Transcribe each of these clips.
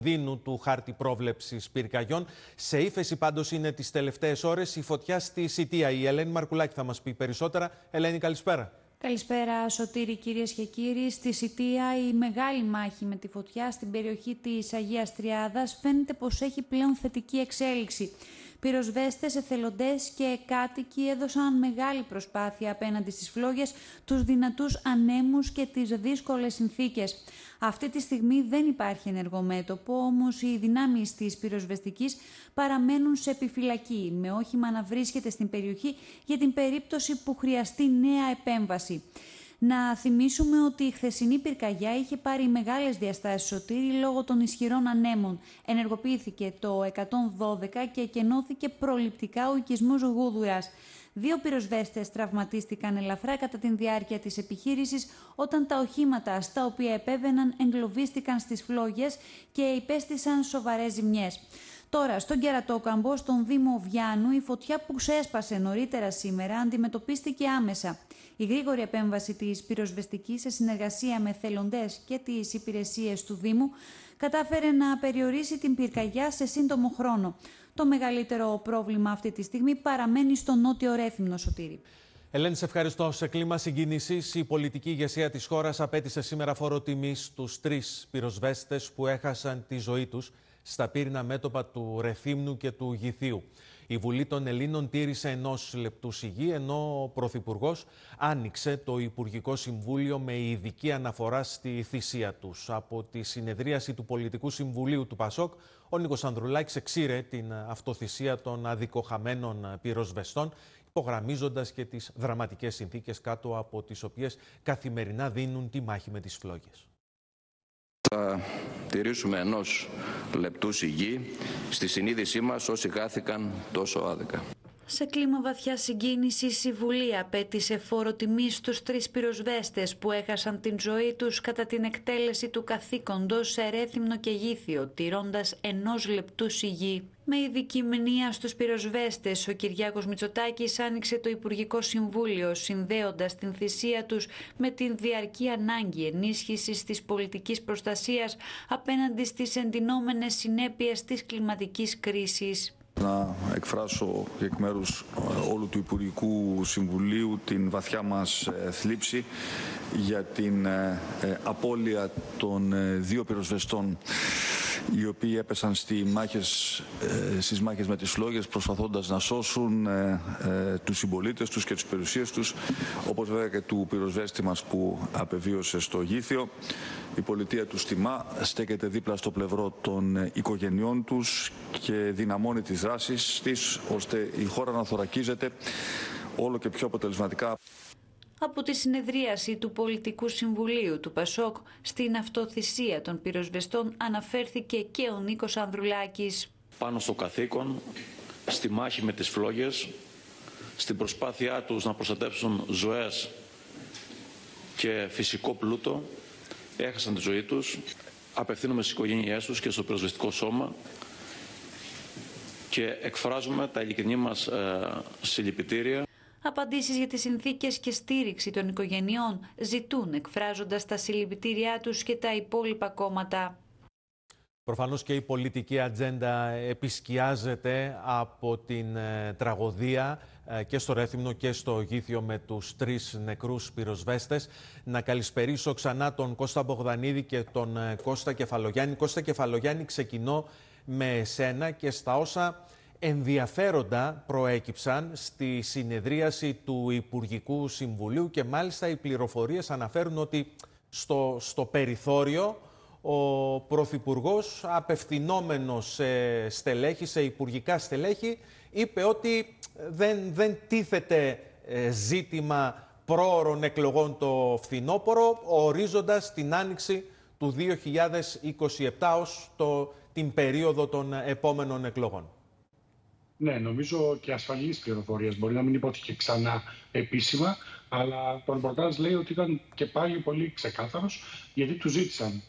κινδύνου του χάρτη πρόβλεψης πυρκαγιών. Σε ύφεση πάντως είναι τις τελευταίες ώρες η φωτιά στη Σιτία. Η Ελένη Μαρκουλάκη θα μας πει περισσότερα. Ελένη, καλησπέρα. Καλησπέρα, Σωτήρη, κυρίες και κύριοι. Στη Σιτία η μεγάλη μάχη με τη φωτιά στην περιοχή της Αγίας Τριάδας φαίνεται πως έχει πλέον θετική εξέλιξη. Πυροσβέστες, εθελοντές και κάτοικοι έδωσαν μεγάλη προσπάθεια απέναντι στις φλόγες, τους δυνατούς ανέμους και τις δύσκολες συνθήκες. Αυτή τη στιγμή δεν υπάρχει ενεργό μέτωπο, όμως οι δυνάμεις της πυροσβεστικής παραμένουν σε επιφυλακή, με όχημα να βρίσκεται στην περιοχή για την περίπτωση που χρειαστεί νέα επέμβαση. Να θυμίσουμε ότι η χθεσινή πυρκαγιά είχε πάρει μεγάλες διαστάσεις, Σωτήρη, λόγω των ισχυρών ανέμων. Ενεργοποιήθηκε το 112 και εκενώθηκε προληπτικά ο οικισμός Γούδουρας. 2 πυροσβέστες τραυματίστηκαν ελαφρά κατά τη διάρκεια της επιχείρησης όταν τα οχήματα στα οποία επέβαιναν εγκλωβίστηκαν στις φλόγες και υπέστησαν σοβαρές ζημιές. Τώρα, στον Κερατόκαμπο, στον Δήμο Βιάννου, η φωτιά που ξέσπασε νωρίτερα σήμερα αντιμετωπίστηκε άμεσα. Η γρήγορη επέμβαση της πυροσβεστικής σε συνεργασία με εθελοντές και τις υπηρεσίες του Δήμου κατάφερε να περιορίσει την πυρκαγιά σε σύντομο χρόνο. Το μεγαλύτερο πρόβλημα αυτή τη στιγμή παραμένει στο νότιο Ρέθυμνο, Σωτήρη. Ελένη, σε ευχαριστώ. Σε κλίμα συγκίνησης, η πολιτική ηγεσία της χώρας απέτησε σήμερα φόρο τιμής στους 3 πυροσβέστες που έχασαν τη ζωή τους στα πύρινα μέτωπα του Ρεθύμνου και του Γηθίου. Η Βουλή των Ελλήνων τήρησε 1 λεπτού σιγή, ενώ ο Πρωθυπουργός άνοιξε το Υπουργικό Συμβούλιο με ειδική αναφορά στη θυσία τους. Από τη συνεδρίαση του Πολιτικού Συμβουλίου του ΠΑΣΟΚ, ο Νίκος Ανδρουλάκης εξήρε την αυτοθυσία των αδικοχαμένων πυροσβεστών, υπογραμμίζοντας και τις δραματικές συνθήκες κάτω από τις οποίες καθημερινά δίνουν τη μάχη με τις φλόγες. Θα τηρήσουμε 1 λεπτού σιγή στη συνείδησή μας όσοι χάθηκαν τόσο άδικα. Σε κλίμα βαθιά συγκίνησης, η Βουλή απέτησε φόρο τιμής στους 3 πυροσβέστες που έχασαν την ζωή τους κατά την εκτέλεση του καθήκοντος σε Ρέθυμνο και Γήθιο, τηρώντας 1 λεπτού σιγή. Με ειδική μνήα στους πυροσβέστες, ο Κυριάκος Μητσοτάκης άνοιξε το Υπουργικό Συμβούλιο, συνδέοντας την θυσία τους με την διαρκή ανάγκη ενίσχυσης της πολιτικής προστασίας απέναντι στις εντυνόμενες συνέπειες της κλιματικής κρίσης. Να εκφράσω εκ μέρους όλου του Υπουργικού Συμβουλίου την βαθιά μας θλίψη για την απώλεια των 2 πυροσβεστών οι οποίοι έπεσαν στις μάχες με τις φλόγες, προσπαθώντας να σώσουν τους συμπολίτες τους και τις περιουσίες τους, όπως βέβαια και του πυροσβέστη μας που απεβίωσε στο Γήθιο. Η πολιτεία τους τιμά, στέκεται δίπλα στο πλευρό των οικογενειών τους και δυναμώνει τις δράσεις της, ώστε η χώρα να θωρακίζεται όλο και πιο αποτελεσματικά. Από τη συνεδρίαση του Πολιτικού Συμβουλίου του ΠΑΣΟΚ στην αυτοθυσία των πυροσβεστών αναφέρθηκε και ο Νίκος Ανδρουλάκης. Πάνω στο καθήκον, στη μάχη με τις φλόγες, στην προσπάθειά τους να προστατεύσουν ζωές και φυσικό πλούτο, έχασαν τη ζωή τους. Απευθύνομαι στις οικογένειές τους και στο πυροσβεστικό σώμα και εκφράζουμε τα ειλικρινή μας συλληπιτήρια. Απαντήσεις για τις συνθήκες και στήριξη των οικογενειών ζητούν, εκφράζοντας τα συλληπιτήριά τους και τα υπόλοιπα κόμματα. Προφανώς και η πολιτική ατζέντα επισκιάζεται από την τραγωδία και στο Ρέθυμνο και στο Γήθιο με τους 3 νεκρούς πυροσβέστες. Να καλησπερίσω ξανά τον Κώστα Μπογδανίδη και τον Κώστα Κεφαλογιάννη. Κώστα Κεφαλογιάννη, ξεκινώ με εσένα και στα όσα ενδιαφέροντα προέκυψαν στη συνεδρίαση του Υπουργικού Συμβουλίου και μάλιστα οι πληροφορίες αναφέρουν ότι στο περιθώριο ο Πρωθυπουργός, απευθυνόμενος σε στελέχη, σε υπουργικά στελέχη, είπε ότι δεν τίθεται ζήτημα πρόωρων εκλογών το φθινόπωρο, ορίζοντας την άνοιξη του 2027 ως την περίοδο των επόμενων εκλογών. Ναι, νομίζω και ασφαλείς πληροφορίες. Μπορεί να μην υπόθηκε ξανά επίσημα, αλλά το ρεπορτάζ λέει ότι ήταν και πάλι πολύ ξεκάθαρος, γιατί του ζήτησαν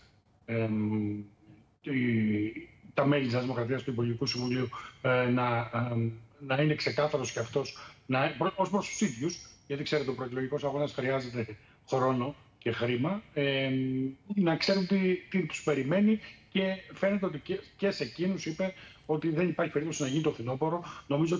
τα μέλη της Δημοκρατίας του Υπουργικού Συμβουλίου να είναι ξεκάθαρος και αυτός ως προς τους ίδιους, γιατί ξέρετε ο προεκλογικός αγώνας χρειάζεται χρόνο και χρήμα, να ξέρουν τι τους περιμένει και φαίνεται ότι και σε εκείνους είπε ότι δεν υπάρχει περίπτωση να γίνει το φθινόπωρο. Νομίζω